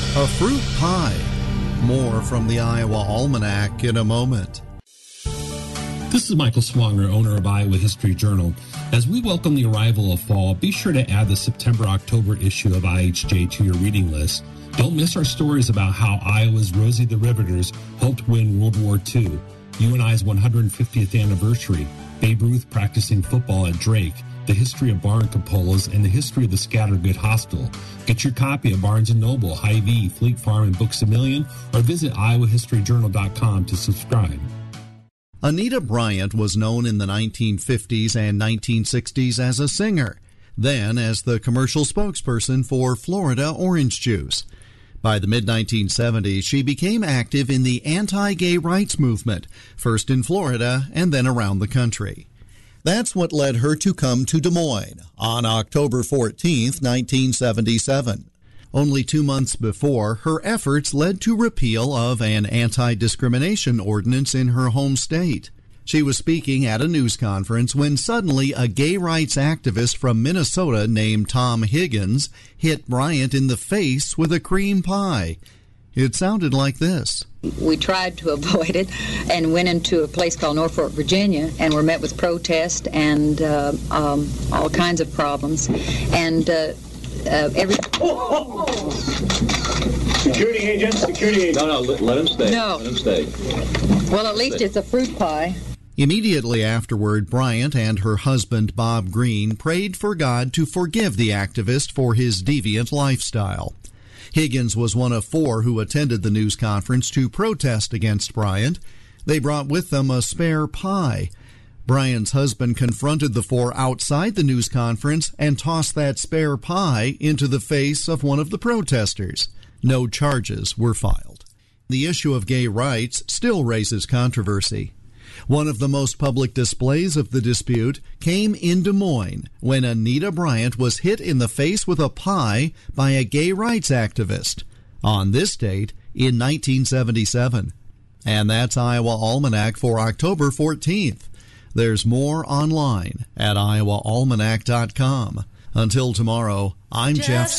A fruit pie. More from the Iowa Almanac in a moment. This is Michael Swanger, owner of Iowa History Journal. As we welcome the arrival of fall, be sure to add the September-October issue of IHJ to your reading list. Don't miss our stories about how Iowa's Rosie the Riveters helped win World War II, UNI's 150th anniversary, Babe Ruth practicing football at Drake, the history of barn cupolas, and the history of the Scattergood Hospital. Get your copy at Barnes & Noble, Hy-Vee, Fleet Farm, and Books A Million, or visit iowahistoryjournal.com to subscribe. Anita Bryant was known in the 1950s and 1960s as a singer, then as the commercial spokesperson for Florida Orange Juice. By the mid-1970s, she became active in the anti-gay rights movement, first in Florida and then around the country. That's what led her to come to Des Moines on October 14, 1977. Only 2 months before, her efforts led to repeal of an anti-discrimination ordinance in her home state. She was speaking at a news conference when suddenly a gay rights activist from Minnesota named Tom Higgins hit Bryant in the face with a cream pie. It sounded like this. We tried to avoid it and went into a place called Norfolk, Virginia, and were met with protest and all kinds of problems. And Security agent. No, let him stay. No. Let him stay. Well, at least it's a fruit pie. Immediately afterward, Bryant and her husband, Bob Green, prayed for God to forgive the activist for his deviant lifestyle. Higgins was one of 4 who attended the news conference to protest against Bryant. They brought with them a spare pie. Bryant's husband confronted the 4 outside the news conference and tossed that spare pie into the face of one of the protesters. No charges were filed. The issue of gay rights still raises controversy. One of the most public displays of the dispute came in Des Moines when Anita Bryant was hit in the face with a pie by a gay rights activist on this date in 1977. And that's Iowa Almanac for October 14th. There's more online at iowaalmanac.com. Until tomorrow, I'm Jeff